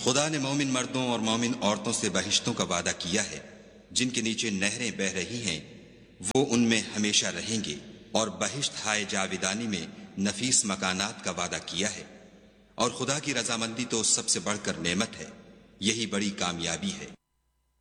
खुदा ने मोमिन मर्दों और मोमिन औरतों से बहिश्तों का वादा किया है जिनके नीचे नहरें बह रही हैं, वो उनमें हमेशा रहेंगे, और बहिश्त हाय जाविदानी में नफीस मकानात का वादा किया है। और खुदा की रजामंदी तो सबसे बढ़कर नेमत है, यही बड़ी कामयाबी है।